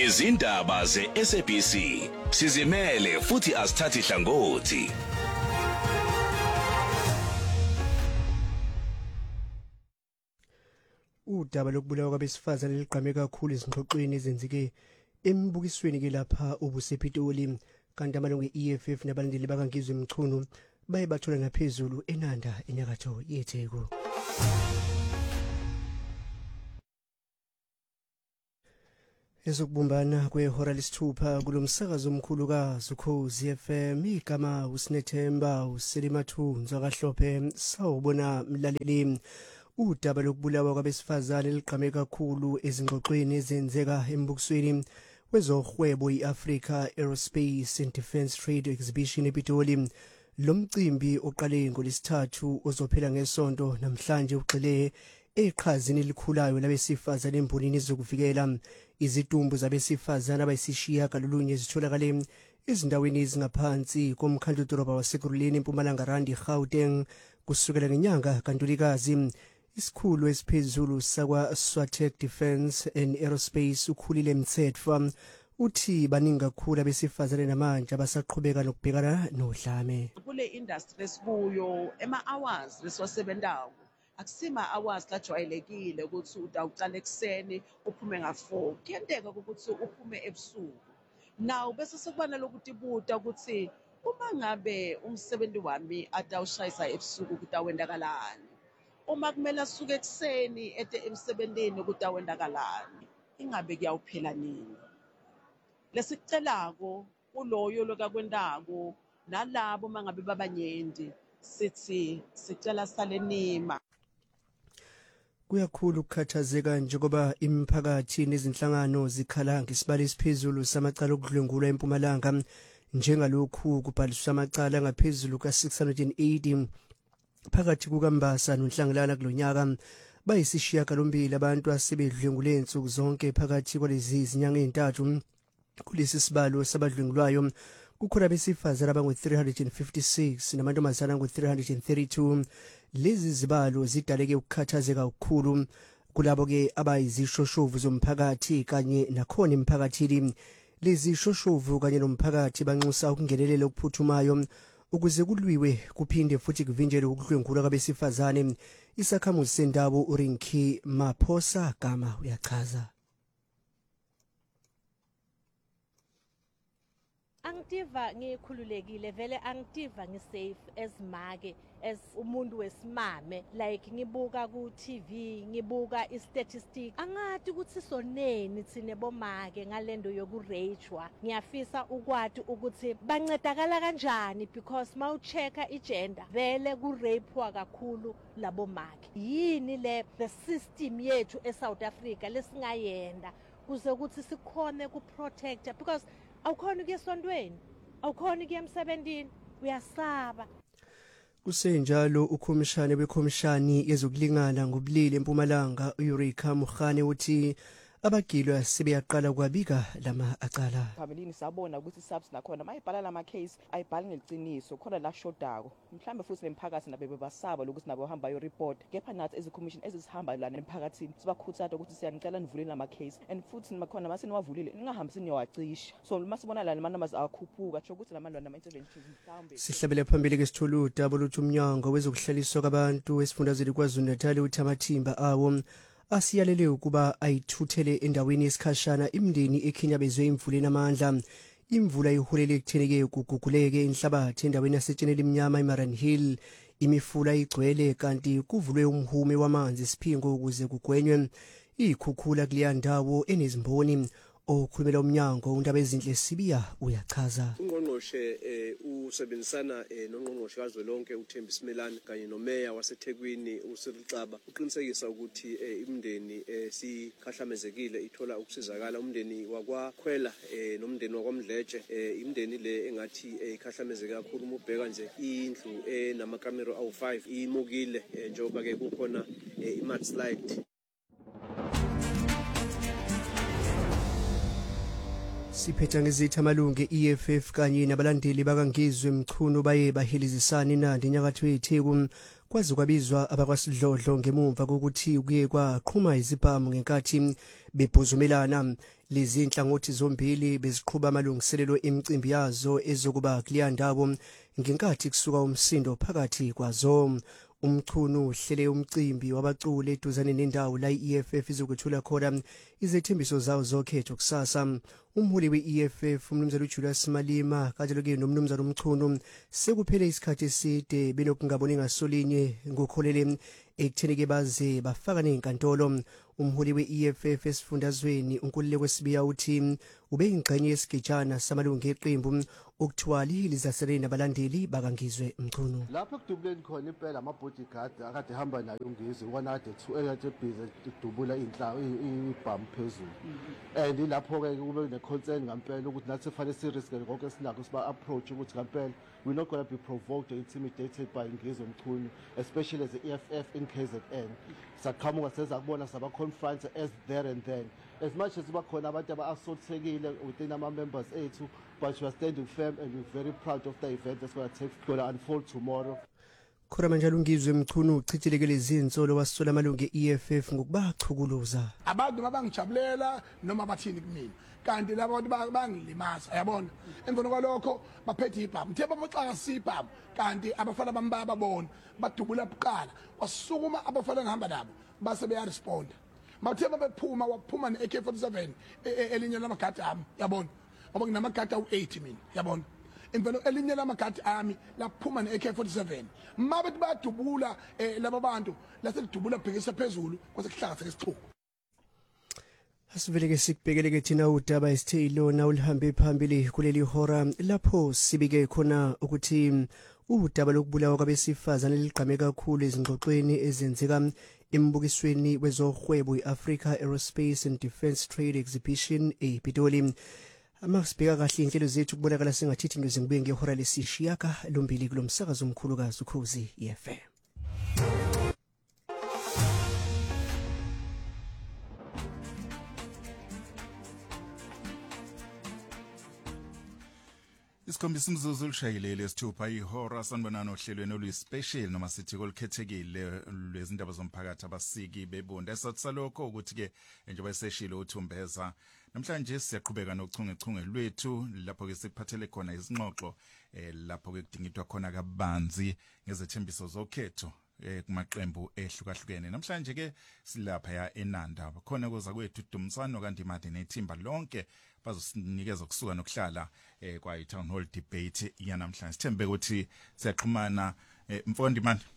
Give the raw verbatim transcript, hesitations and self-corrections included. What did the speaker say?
izindaba ze-S A B C sizimele futhi asithathi hlangothi. Udaba lokubulawa kwabesifazane ligqame kakhulu izingxoxweni ezenzike embukisweni ke lapha obusePitoli, kanti amalungu e-E F F nabalandeli bakaNgizwe Mchunu baye bathola naphezulu eNanda enyakatho yeTheku. Ezokubumbana kwehora lesithupha kulomsakazo omkhulu kaZukhozi F M, igama uSinethemba uSelimathunzwa kaHlophe. Sawubona mlaleli, udaba lokubulawa kwabesifazane ligqame kakhulu ezingxoxweni ezenzeka embukisweni wezohwebo i-Africa Aerospace and Defence Trade Exhibition ePitoli. Lo mcimbi oqale ngolesithathu ozophela ngesonto namhlanje ugxile eqhazini elikhulayo labesifazane embonini ezokuvikela izidumbu zabesifazane abayisishiya kalulunye zitholakale ezindaweni ezingaphansi komkhandlu dolobha waseGruleni eMpumalanga Randi Gauteng kusukela ngenyanga kaNtulikazi. Isikhulu esiphezulu sakwa Swatek Defence and Aerospace ukhulile Mthethwa uthi baningi kakhulu abesifazane namanje abasaqhubeka nokubhekana nodlame kule industry esikuyo. Ema hours lesiwasebenzayo akusima hours lajwayelekile ukuthi utawuqala ekseni uphume nga four, kuyenteka ukuthi uphume ebusuku. Now bese sekubana lokuthi buta ukuthi uma ngabe umsebenzi wami atawushayisa ebusuku kutawendakalani, uma kumele asuke ekseni ete emsebenzini kutawendakalani, ingabe kuyawuphela nini. Lesicelako kuloyo lokakwendako nalabo mangabe babanyenti sithi sicela salenima. Kuyakhulu ukukhathazeka njengoba imiphakathi nezinhlangano zikhala ngesibalo esiphezulu samacala okudlwengulwa eMpumalanga, njengalokhu kubhaliswa amacala ngaphezulu ka six hundred eighty phakathi kukaMbasa noNhlangelana kulonyaka. Bayisishiya kalombili abantu asebedlwengule insuku zonke phakathi kwalezi zinyanga ezintathu. Kulesi sibalo sabadlwengulwayo kukhona besifazane abangu three hundred fifty-six namantombazana angu three hundred thirty-two. Lezi zibalo zidaleke ukukhathazeka okukhulu kulabo ke abayizishoshovu zomphakathi kanye nakhona emphakathini. Lezi shoshovu kanye nomphakathi banxusa ukungenelela okuphuthumayo ukuze kulwiwe kuphinde futhi kuvinjelwe ukudlwengulwa kwabesifazane. Isakhamuzi sendawo uRinki Maphosa Gama uyachaza. Angitiva ngikhululekile vele, angitiva ngisafe as make as umuntu wesimame, like ngibuka ku T V ngibuka istatistic angathi ukuthi soneni thine bomake ngalendo yokurejwa. Ngiyafisa ukwati ukuthi bancedakala kanjani because mawuchecka igender vele kurepwa kakhulu labomake. Yini le the system yethu eSouth Africa lesingayenda kuze ukuthi sikhone kuprotecta, because awukhona kuya esontweni, awukhona kuya emsebenzini, uyasaba. Kusenjalo ukhomishani bekhomishani yezokulingana ngobulili eMpumalanga uEureka Mugane uthi abagilwa sebeyaqala kwabika lama acala. Phambilini sabona ukuthi subs nakhona mayibhala lama case ayibhali ngeliciniso khona la shodako. Mhlambe futhi nemphakathi nabe bebasaba lokuthi nabo hamba yo report. Kepha nathi as commission ezisihamba la nemphakathini sibakhuthaza ukuthi siyanicela nivule lama case and futhi makhona mase niwavulile ningahambi siniyawacisha. So masibona la amanamaz akhuphuka kusho ukuthi lamantu nama interventions mhlambe. Sihlabele phambili ke sithole udaba lokuthi umnyango wezokuhlaliswa kwabantu esifundazweni KwaZulu-Natal uthi amathimba awo asiyalele ukuba ayithuthele endaweni yesikhashana imndeni ekhinyabezwe imvuleni amandla. Imvula iholele ekutheneke ukuguguleke inhlabathi endaweni yaseTshenela Imnyama eMaran Hill. Imifula igcwele kanti kuvulwe umhume wamanzi isiphingo ukuze kugwenywe ikhukhula kuleya ndawo enezimboni. Okhulumela umnyango undaba ezinhle Sibiya uyachaza. Ungqongqoshe usebenzisana nongqongqoshe kazwelonke uThembi Simelane kanye nomeya waseThekwini uCyril Xaba uqinisekisa ukuthi imndeni sikhahlamezekile ithola ukusizakala. Umndeni wakwaKhwela nomndeni wakwaMdletshe imndeni le engathi ikhahlamezeke kakhulu. Ubheka nje indlu enamakamero awu five imukile njengoba ke kukhona iMudslide. Siphetha ngezitha amalungu e-E F F kanye nabalandeli bakaNgizwe Mchunu baye bahelizisana eNandi enyakatho yeTheku kwazi kwabizwa abakwasidlodlo ngemumva kokuthi kuye kwaqhuma izibhamu ngenkathi bebhuzumelana. Lezi inhlangothi zombili beziqhubha amalungiselelo emicimbi yazo ezokuba kuleya ndawo ngenkathi kusuka umsindo phakathi kwazo. Umchunu uhlele umcimbi wabaculi eduzane nendawo la i-E F F izokuthula khona izethembiso zawo zokhetho kusasa. Umholi we-E F F umnumzana uJulius Malema kanjalo-ke nomnumzana umchunu sekuphele isikhathi eside benokungaboni ngasolinye ngokholele ekutheni-ke baze bafaka nenkantolo. Umholi we-E F F esifundazweni uNkululeko Sibiya uthi ube ingxenye yesigejana samalungu eqembu okuthiwa lizaseleni nabalandeli bakangizwe Mchunu. Lapho kudubuleni khona impela ama-bodyguard akade hamba nayo ungizwe ukona kade ekade ebhizi kudubula ibhamu phezulu. And ilapho-ke kube ne-concern ngampela ukuthi nathi fanele siriske konke sinakho siba-approach ukuthi ngampela we're not going to be provoked or intimidated by Ngizwe Mchunu, especially as the E F F in K Z N. Saqhamuka sezakubona saba-confront as there and then. As much as bakhona abantu aba-assaultekile within ama-members ethu, but we are standing firm and we're very proud of the event that's going to take going to unfold tomorrow. Khona manje Ngizwe Mchunu uchithileke lezi insolo wasola amalungu e-E F F ngokubachukuluza. Abantu mabangijabulela noma bathini kumina. Kanti labo abantu bangilimaza yabona. Emveni kwalokho baphethe ibhamu. Uthe bamoxaka sibhamu kanti abafana bambaba bona badubula buqala. Wasukuma abafana ngihamba nabo base beya respond. Mawuthe babephuma waphuma ne A K forty-seven elinye lamagadi ami yabona. Ngoba nginamagadi awu eighty mina yabona. Emveni elinye lamagadi ami laphuma ne A K forty-seven. Mabethi badubula laba bantu lasedubula bhekisa phezulu kwase kuhlanga sekisixhuku. Asivele ke sikubhekeleke thina udaba isithe ilona ulihambe phambili kuleli hora lapho sibike khona ukuthi udaba lokubulawa kwabesifazane ligqame kakhulu ezingxoxweni ezenzeka embukisweni wezohwebo iAfrica Aerospace and Defence Trade Exhibition ePitoli. Amasibheka kahle inhlelo zethu kubonakala sengathithi into zingibuye ngehora lesishiyaka lombili kulomsakazo omkhulukazi uKhozi E F M. Isikhombisa umzuzu olishayilele sithupha ihora sanibonana ohlelweni oluyispecial noma sithi kolikhethekile lwezindaba zomphakathi abasiki bebonda esatsalokho ukuthi ke njengoba eseshilo uthumbeza namhlanje siyaqhubeka nochungechunge lwethu lapho ke sikuphathele khona izingxoxo eh lapho ke kudingidwa khona kabanzi ngezethembiso zokhetho eh kumaqembu ehlukahlukene. Namhlanje ke silapha ya eNanda khona koza kwethu Dumsano kanti imade nethimba lonke bazosinikeza ukusuka nokuhlala eh kwa i town hall debate yanamhlanje. Sithembe ukuthi siyaxhumana eh Mfondi manje.